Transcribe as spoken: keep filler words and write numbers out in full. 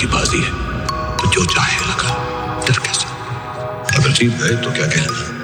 की बाजी है, तो जो चाहे लगा, डर कैसे? अगर जीत गए तो क्या कहना?